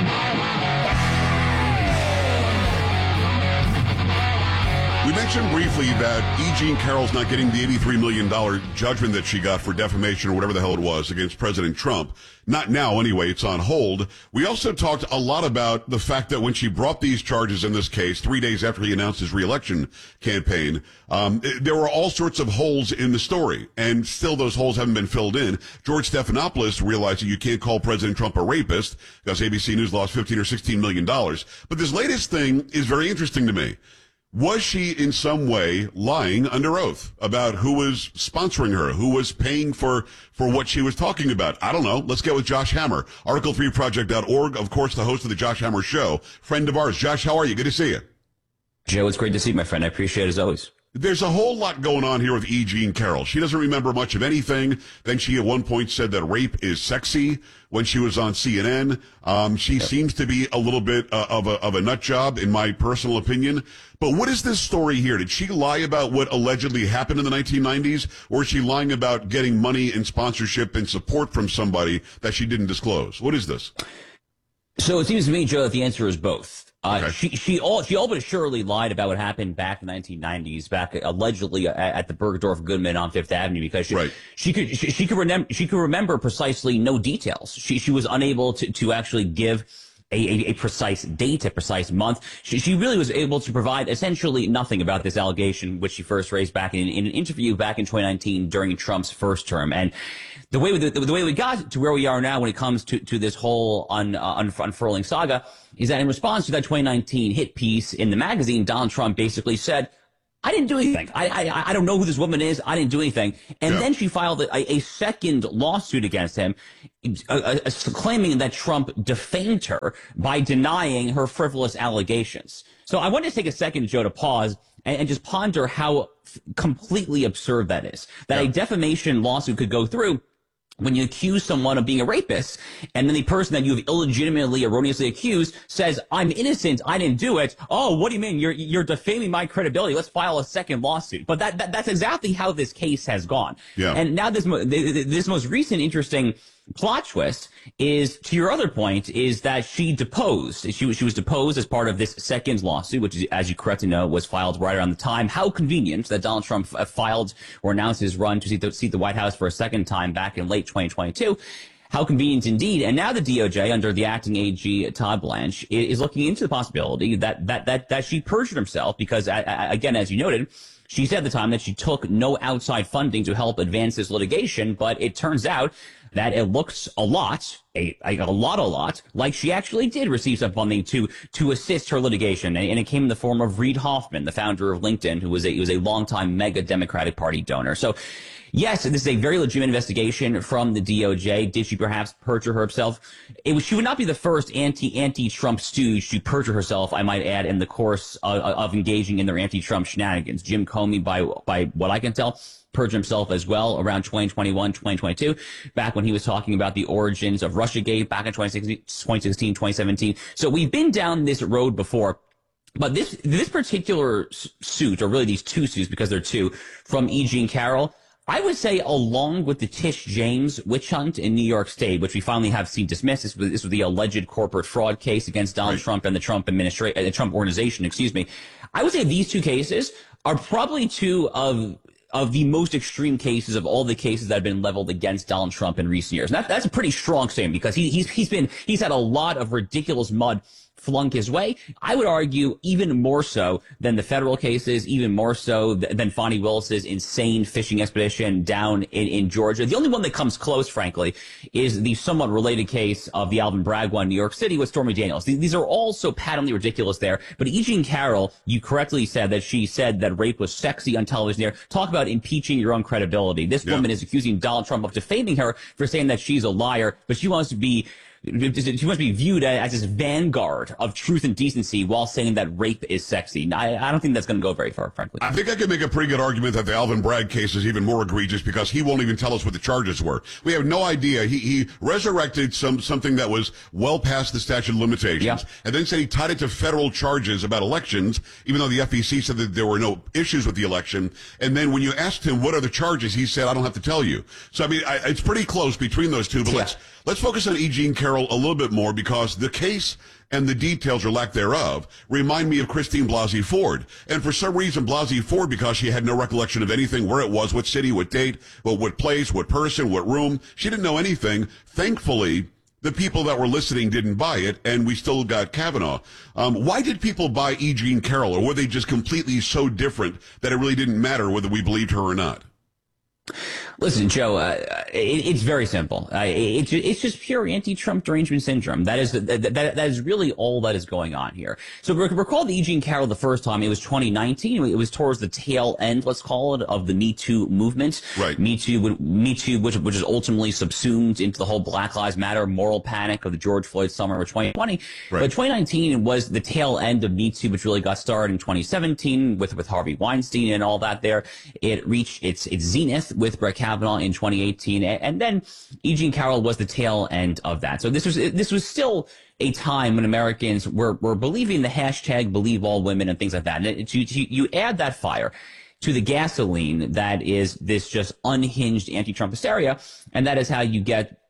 Speaker 13: We mentioned briefly that E. Jean Carroll's not getting the eighty-three million dollars judgment that she got for defamation or whatever the hell it was against President Trump. Not now, anyway. It's on hold. We also talked a lot about the fact that when she brought these charges in this case, three days after he announced his reelection campaign, um, there were all sorts of holes in the story, and still those holes haven't been filled in. George Stephanopoulos realized that you can't call President Trump a rapist because A B C News lost fifteen or sixteen million dollars. But this latest thing is very interesting to me. Was she in some way lying under oath about who was sponsoring her, who was paying for, for what she was talking about? I don't know. Let's get with Josh Hammer, article three project dot org, of course, the host of the Josh Hammer Show, friend of ours. Josh, how are you? Good to see you.
Speaker 8: Joe, it's great to see you, my friend. I appreciate it as always.
Speaker 13: There's a whole lot going on here with E. Jean Carroll. She doesn't remember much of anything. Then she at one point said that rape is sexy when she was on C N N. Um, she yep. seems to be a little bit uh, of a of a nut job, in my personal opinion. But what is this story here? Did she lie about what allegedly happened in the nineteen nineties, or is she lying about getting money and sponsorship and support from somebody that she didn't disclose? What is this?
Speaker 8: So it seems to me, Joe, that the answer is both. Uh,
Speaker 13: Okay.
Speaker 8: She she all she all but surely lied about what happened back in the nineteen nineties, back allegedly at, at the Bergdorf Goodman on Fifth Avenue, because she
Speaker 13: Right.
Speaker 8: she could she, she could remember she could remember precisely no details. She she was unable to to actually give A, a, a precise date, a precise month. She, she really was able to provide essentially nothing about this allegation, which she first raised back in, in an interview back in twenty nineteen during Trump's first term. And the way we, the, the way we got to where we are now when it comes to, to this whole un, uh, un, unfurling saga is that in response to that twenty nineteen hit piece in the magazine, Donald Trump basically said, I didn't do anything. I, I I don't know who this woman is. I didn't do anything. And
Speaker 13: Yeah.
Speaker 8: then she filed a, a second lawsuit against him, uh, uh, claiming that Trump defamed her by denying her frivolous allegations. So I want to take a second, Joe, to pause and, and just ponder how f- completely absurd that is. That
Speaker 13: Yeah.
Speaker 8: a defamation lawsuit could go through when you accuse someone of being a rapist, and then the person that you've illegitimately, erroneously accused says, I'm innocent, I didn't do it. Oh, what do you mean? You're, you're defaming my credibility. Let's file a second lawsuit. But that, that that's exactly how this case has gone.
Speaker 13: Yeah.
Speaker 8: And now this, mo- th- th- this most recent interesting plot twist is, to your other point, is that she deposed. She was, she was deposed as part of this second lawsuit, which, as you correctly know, was filed right around the time. How convenient that Donald Trump f- filed or announced his run to seat the, seat the White House for a second time back in late twenty twenty-two. How convenient indeed. And now the D O J, under the acting A G, Todd Blanche, i- is looking into the possibility that, that, that, that she perjured herself because, uh, again, as you noted, she said at the time that she took no outside funding to help advance this litigation, but it turns out that it looks a lot, a, a, a lot, a lot, like she actually did receive some funding to to assist her litigation, and, and it came in the form of Reid Hoffman, the founder of LinkedIn, who was a who was a longtime mega Democratic Party donor. So, yes, this is a very legitimate investigation from the D O J. Did she perhaps perjure herself? It was, she would not be the first anti anti Trump stooge to perjure herself, I might add, in the course of, of engaging in their anti-Trump shenanigans. Jim Comey, by by what I can tell, perjured himself as well around twenty twenty-one, twenty twenty-two, back when he was talking about the origins of Russiagate back in twenty sixteen, twenty seventeen. So we've been down this road before. But this this particular suit, or really these two suits, because they're two, from E. Jean Carroll, I would say, along with the Tish James witch hunt in New York State, which we finally have seen dismissed. This was, this was the alleged corporate fraud case against Donald
Speaker 13: Right.
Speaker 8: Trump and the Trump administration, the Trump organization, excuse me. I would say these two cases are probably two of of the most extreme cases of all the cases that have been leveled against Donald Trump in recent years. And that, that's a pretty strong statement, because he, he's he's been he's had a lot of ridiculous mud flung his way. I would argue even more so than the federal cases, even more so th- than Fonnie Willis's insane fishing expedition down in, in Georgia. The only one that comes close, frankly, is the somewhat related case of the Alvin Bragg one in New York City with Stormy Daniels. These, these are all so patently ridiculous there. But E. Jean Carroll, you correctly said that she said that rape was sexy on television there. Talk about impeaching your own credibility. This
Speaker 13: Yeah.
Speaker 8: woman is accusing Donald Trump of defaming her for saying that she's a liar, but she wants to be She must be viewed as this vanguard of truth and decency while saying that rape is sexy. I, I don't think that's going to go very far, frankly.
Speaker 13: I think I could make a pretty good argument that the Alvin Bragg case is even more egregious because he won't even tell us what the charges were. We have no idea. He he resurrected some something that was well past the statute of limitations,
Speaker 8: Yeah.
Speaker 13: and then said he tied it to federal charges about elections, even though the F E C said that there were no issues with the election. And then when you asked him what are the charges, he said, "I don't have to tell you." So I mean, I, it's pretty close between those two. But
Speaker 8: Yeah.
Speaker 13: let's let's focus on E. Jean Carroll a little bit more, because the case and the details or lack thereof remind me of Christine Blasey Ford. And for some reason, Blasey Ford, because she had no recollection of anything, where it was, what city, what date, well, what place, what person, what room, she didn't know anything. Thankfully, the people that were listening didn't buy it, and we still got Kavanaugh. Um, why did people buy E. Jean Carroll, or were they just completely so different that it really didn't matter whether we believed her or not?
Speaker 8: Listen, Joe, uh, it, it's very simple. Uh, it, it's just pure anti-Trump derangement syndrome. That is that, that, that is really all that is going on here. So recall the E. Jean Carroll the first time. It was twenty nineteen. It was towards the tail end, let's call it, of the Me Too movement.
Speaker 13: Right.
Speaker 8: Me Too, Me Too, which which is ultimately subsumed into the whole Black Lives Matter moral panic of the George Floyd summer of twenty twenty.
Speaker 13: Right.
Speaker 8: But twenty nineteen was the tail end of Me Too, which really got started in twenty seventeen with with Harvey Weinstein and all that. There, it reached its its zenith with Brett Kavanaugh in twenty eighteen, and then E. Jean Carroll was the tail end of that. So this was this was still a time when Americans were were believing the hashtag Believe All Women and things like that. And it, you, you add that fire to the gasoline that is this just unhinged anti-Trump hysteria, and that is how you get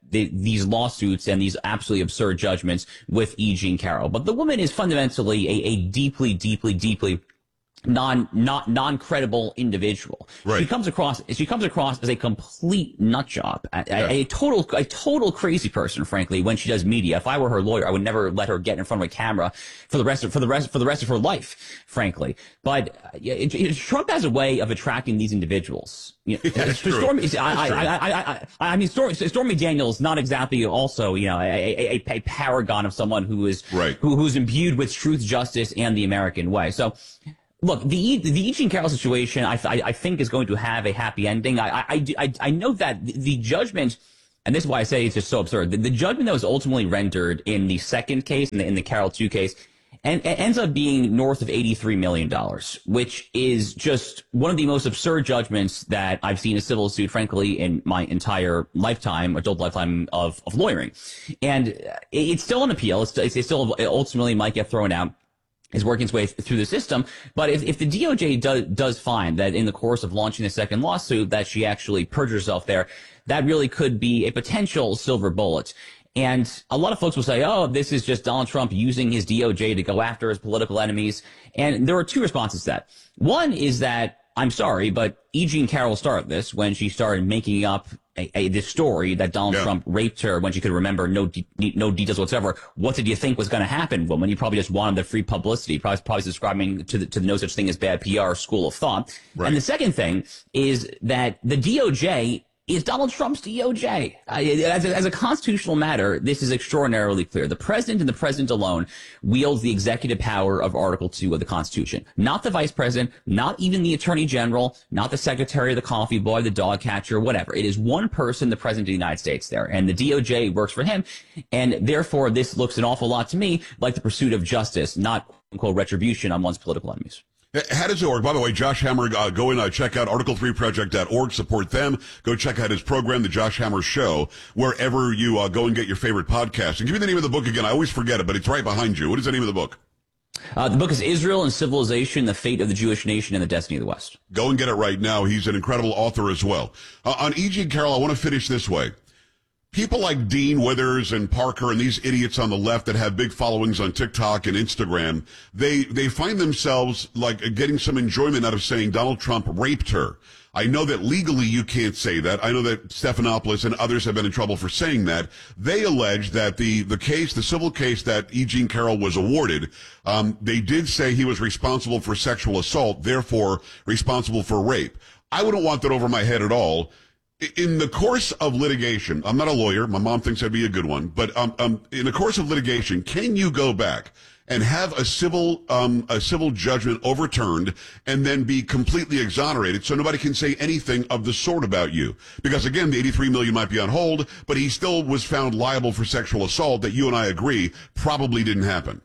Speaker 8: the, these lawsuits and these absolutely absurd judgments with E. Jean Carroll. But the woman is fundamentally a, a deeply, deeply, deeply non not non-credible individual.
Speaker 13: Right.
Speaker 8: She comes across she comes across as a complete nut job, a, yeah. a, a total a total crazy person, frankly, when she does media. If I were her lawyer, I would never let her get in front of a camera for the rest of for the rest for the rest of her life, frankly. But uh, it, it, Trump has a way of attracting these individuals. You know,
Speaker 13: That's true.
Speaker 8: Stormy,
Speaker 13: That's
Speaker 8: I,
Speaker 13: true.
Speaker 8: I, I, I, I, I mean, Stormy, Stormy Daniels, not exactly also, you know, a, a, a paragon of someone who is
Speaker 13: right.
Speaker 8: who, who's imbued with truth, justice, and the American way. So. Look, the the E. Jean Carroll situation, I, I, I think, is going to have a happy ending. I I, I, I know that the judgment, and this is why I say it's just so absurd, the, the judgment that was ultimately rendered in the second case, in the, in the Carroll two case, and it ends up being north of eighty-three million dollars, which is just one of the most absurd judgments that I've seen a civil suit, frankly, in my entire lifetime, adult lifetime of, of lawyering. And it's still an appeal. It's, it's still it ultimately might get thrown out. Is working its way through the system. But if, if the D O J does, does find that in the course of launching the second lawsuit that she actually perjured herself there, that really could be a potential silver bullet. And a lot of folks will say, oh, this is just Donald Trump using his D O J to go after his political enemies. And there are two responses to that. One is that, I'm sorry, but E. Jean Carroll started this when she started making up a, a, this story that Donald yeah. Trump raped her when she could remember no de- no details whatsoever. What did you think was going to happen, woman? You probably just wanted the free publicity. Probably, probably subscribing to the, to the no such thing as bad P R school of thought. Right. And the second thing is that the D O J is Donald Trump's D O J. Uh, as, a, as a constitutional matter, this is extraordinarily clear. The president and the president alone wields the executive power of Article two of the Constitution. Not the vice president, not even the attorney general, not the secretary, the coffee boy, the dog catcher, whatever. It is one person, the president of the United States there. And the D O J works for him. And therefore, this looks an awful lot to me like the pursuit of justice, not, quote, retribution on one's political enemies.
Speaker 13: How does it work? By the way, Josh Hammer, uh, go and uh, check out article three project dot org. Support them. Go check out his program, The Josh Hammer Show, wherever you uh, go and get your favorite podcast. And give me the name of the book again. I always forget it, but it's right behind you. What is the name of the book?
Speaker 8: Uh, the book is Israel and Civilization, The Fate of the Jewish Nation and the Destiny of the West.
Speaker 13: Go and get it right now. He's an incredible author as well. Uh, on E. Jean Carroll, I want to finish this way. People like Dean Withers and Parker and these idiots on the left that have big followings on TikTok and Instagram, they they find themselves like getting some enjoyment out of saying Donald Trump raped her. I know that legally you can't say that. I know that Stephanopoulos and others have been in trouble for saying that. They allege that the, the case, the civil case that E. Jean Carroll was awarded, um, they did say he was responsible for sexual assault, therefore responsible for rape. I wouldn't want that over my head at all. In the course of litigation, I'm not a lawyer. My mom thinks I'd be a good one. But um, um, in the course of litigation, can you go back and have a civil um, a civil judgment overturned and then be completely exonerated so nobody can say anything of the sort about you? Because, again, the eighty-three million dollars might be on hold, but he still was found liable for sexual assault that you and I agree probably didn't happen.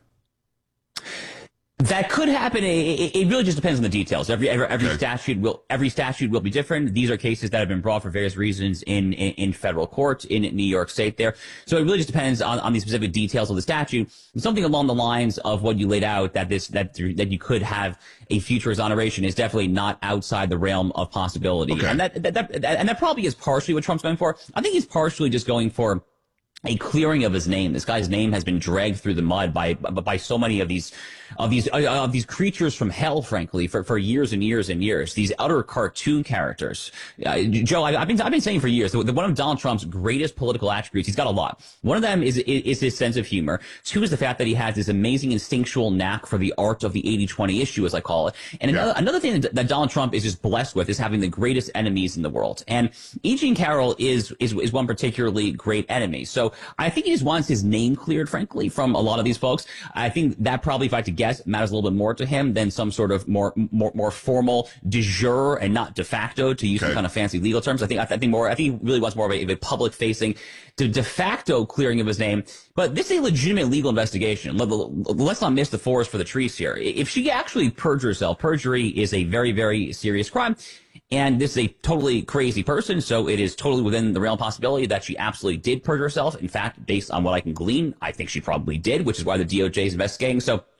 Speaker 8: That could happen. It, it really just depends on the details. Every every, every okay. statute will every statute will be different. These are cases that have been brought for various reasons in in, in federal court in New York State. There, so it really just depends on, on the specific details of the statute. Something along the lines of what you laid out, that this that that you could have a future exoneration, is definitely not outside the realm of possibility. Okay. And that, that that and that probably is partially what Trump's going for. I think he's partially just going for a clearing of his name. This guy's name has been dragged through the mud by by so many of these of these uh, of these creatures from hell, frankly, for for years and years and years. These utter cartoon characters. Uh, Joe, I, I've been I've been saying for years that one of Donald Trump's greatest political attributes, he's got a lot. One of them is is his sense of humor. Two is the fact that he has this amazing instinctual knack for the art of the eighty twenty issue, as I call it. And yeah. another another thing that, that Donald Trump is just blessed with is having the greatest enemies in the world. And E. Jean Carroll is is is one particularly great enemy. So I think he just wants his name cleared, frankly, from a lot of these folks. I think that probably, if I had to guess, matters a little bit more to him than some sort of more more, more formal de jure and not de facto, to use okay. some kind of fancy legal terms. I think I think more. I think he really wants more of a, of a public-facing, de, de facto clearing of his name. But this is a legitimate legal investigation. Let's not miss the forest for the trees here. If she actually perjured herself, perjury is a very, very serious crime. And this is a totally crazy person, so it is totally within the realm of possibility that she absolutely did perjure herself. In fact, based on what I can glean, I think she probably did, which is why the D O J is investigating. So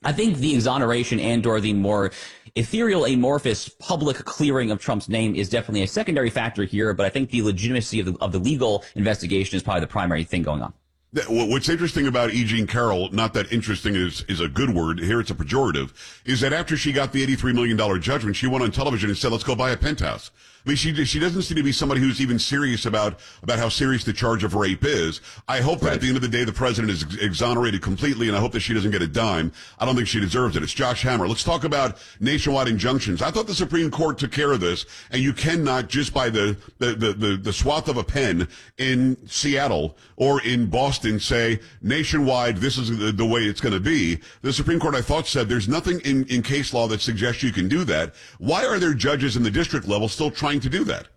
Speaker 8: I think the exoneration and or the more ethereal, amorphous public clearing of Trump's name is definitely a secondary factor here, but I think the legitimacy of the, of the legal investigation is probably the primary thing going on.
Speaker 13: What's interesting about E. Jean Carroll, not that interesting is, is a good word, here it's a pejorative, is that after she got the eighty-three million dollars judgment, she went on television and said, let's go buy a penthouse. I mean, she she doesn't seem to be somebody who's even serious about, about how serious the charge of rape is. I hope that right. at the end of the day, the president is exonerated completely, and I hope that she doesn't get a dime. I don't think she deserves it. It's Josh Hammer. Let's talk about nationwide injunctions. I thought the Supreme Court took care of this, and you cannot just by the, the, the, the, the swath of a pen in Seattle or in Boston say, nationwide, this is the, the way it's going to be. The Supreme Court, I thought, said there's nothing in, in case law that suggests you can do that. Why are there judges in the district level still trying to do that?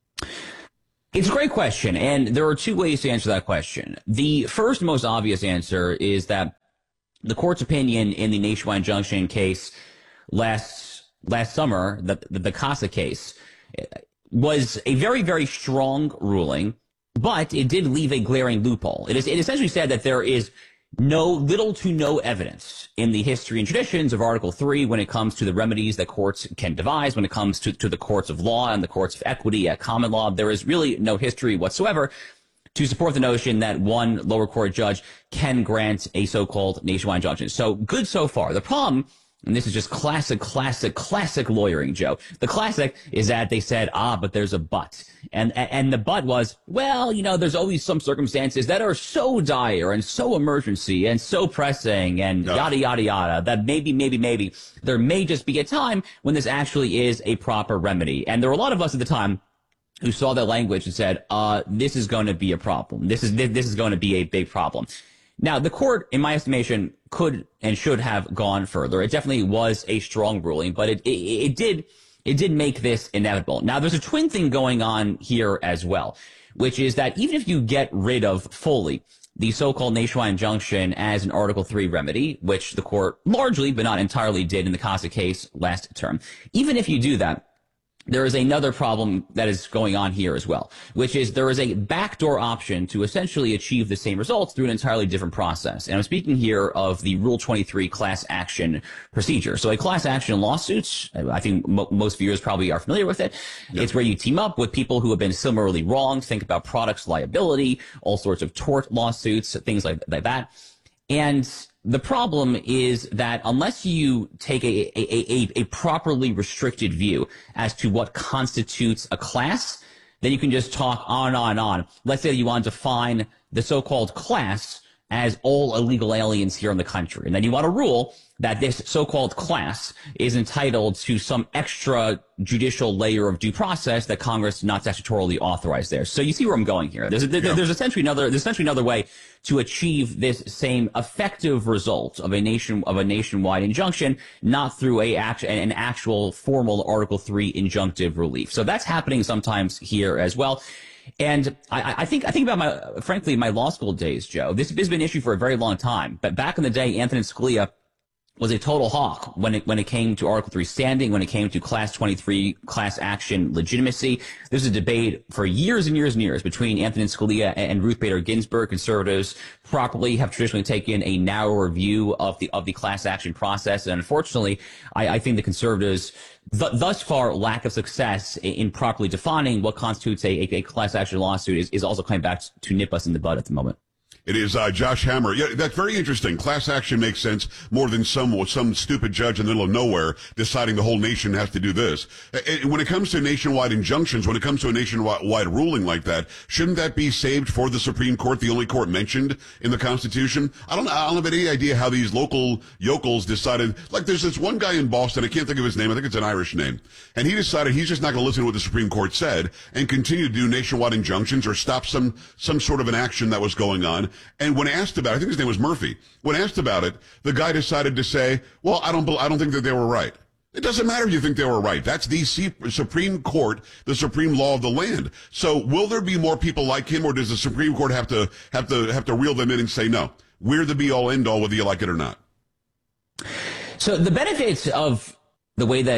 Speaker 8: It's a great question, and there are two ways to answer that question. The first most obvious answer is that the court's opinion in the nationwide injunction case last last summer, the, the, the CASA case, was a very, very strong ruling, but it did leave a glaring loophole. It, is, it essentially said that there is no little to no evidence in the history and traditions of Article three when it comes to the remedies that courts can devise, when it comes to, to the courts of law and the courts of equity at common law. There is really no history whatsoever to support the notion that one lower court judge can grant a so-called nationwide injunction. So good so far. The problem, and this is just classic, classic, classic lawyering, Joe. The classic is that they said, ah, but there's a but. And and the but was, well, you know, there's always some circumstances that are so dire and so emergency and so pressing and no. yada, yada, yada, that maybe, maybe, maybe there may just be a time when this actually is a proper remedy. And there were a lot of us at the time who saw that language and said, uh, this is going to be a problem. This is this is going to be a big problem. Now, the court, in my estimation, could and should have gone further. It definitely was a strong ruling, but it, it, it did it did make this inevitable. Now, there's a twin thing going on here as well, which is that even if you get rid of fully the so-called nationwide injunction as an Article three remedy, which the court largely but not entirely did in the CASA case last term, even if you do that, there is another problem that is going on here as well, which is there is a backdoor option to essentially achieve the same results through an entirely different process. And I'm speaking here of the Rule twenty-three class action procedure. So a class action lawsuit, I think mo- most viewers probably are familiar with it. Yep. It's where you team up with people who have been similarly wronged. Think about products liability, all sorts of tort lawsuits, things like, like that. And the problem is that unless you take a, a, a, a properly restricted view as to what constitutes a class, then you can just talk on and on and on. Let's say you want to define the so-called class as all illegal aliens here in the country. And then you want to rule that this so-called class is entitled to some extra judicial layer of due process that Congress not statutorily authorized there. So you see where I'm going here. There's, a, there, yeah. there's essentially another, there's essentially another way to achieve this same effective result of a nation, of a nationwide injunction, not through a act, an actual formal Article three injunctive relief. So that's happening sometimes here as well. And I, I think I think about my, frankly, my law school days, Joe. This has been an issue for a very long time. But back in the day, Antonin Scalia was a total hawk when it when it came to Article three standing, when it came to Class twenty-three class action legitimacy. There's a debate for years and years and years between Antonin Scalia and Ruth Bader Ginsburg. Conservatives properly have traditionally taken a narrower view of the of the class action process, and unfortunately, I, I think the conservatives th- thus far lack of success in, in properly defining what constitutes a, a, a class action lawsuit is, is also coming back to nip us in the bud at the moment.
Speaker 13: It is uh, Josh Hammer. Yeah, that's very interesting. Class action makes sense more than some some stupid judge in the middle of nowhere deciding the whole nation has to do this. And when it comes to nationwide injunctions, when it comes to a nationwide ruling like that, shouldn't that be saved for the Supreme Court, the only court mentioned in the Constitution? I don't, I don't have any idea how these local yokels decided. Like, there's this one guy in Boston, I can't think of his name, I think it's an Irish name, and he decided he's just not going to listen to what the Supreme Court said and continue to do nationwide injunctions or stop some some sort of an action that was going on. And when asked about it, I think his name was Murphy, when asked about it, the guy decided to say, well, I don't, I don't think that they were right. It doesn't matter if you think they were right. That's the Supreme Court, the supreme law of the land. So will there be more people like him, or does the Supreme Court have to, have to, have to reel them in and say, no, we're the be all end all whether you like it or not?
Speaker 8: So the benefits of the way that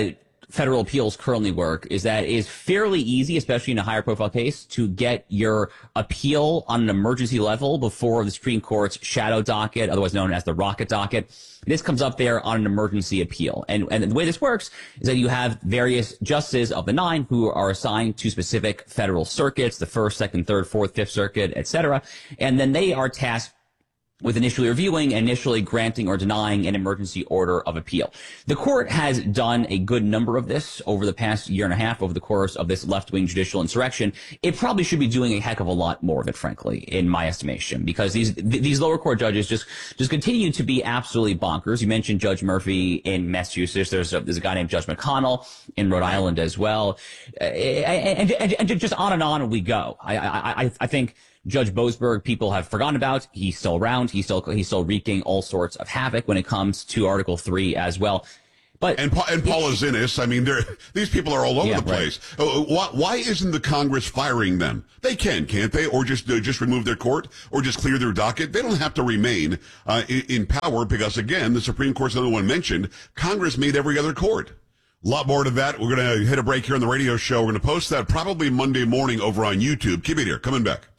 Speaker 8: federal appeals currently work is that it is fairly easy, especially in a higher profile case, to get your appeal on an emergency level before the Supreme Court's shadow docket, otherwise known as the rocket docket. This comes up there on an emergency appeal. And, and the way this works is that you have various justices of the nine who are assigned to specific federal circuits, the first, second, third, fourth, fifth circuit, et cetera. And then they are tasked with initially reviewing, initially granting or denying an emergency order of appeal. The court has done a good number of this over the past year and a half, over the course of this left-wing judicial insurrection. It probably should be doing a heck of a lot more of it, frankly, in my estimation, because these th- these lower court judges just just continue to be absolutely bonkers. You mentioned Judge Murphy in Massachusetts. There's a, there's a guy named Judge McConnell in Rhode Island as well, uh, and, and, and just on and on we go. I I, I, I think Judge Boasberg, people have forgotten about. He's still around. He's still he's still wreaking all sorts of havoc when it comes to Article Three as well. But
Speaker 13: and and Paula Zinnis, I mean, they're, these people are all over
Speaker 8: yeah,
Speaker 13: the place. Right. Uh, why, why isn't the Congress firing them? They can, can't they? Or just uh, just remove their court, or just clear their docket. They don't have to remain uh, in, in power because, again, the Supreme Court's the only one mentioned. Congress made every other court. A lot more to that. We're going to hit a break here on the radio show. We're going to post that probably Monday morning over on YouTube. Keep it here. Coming back.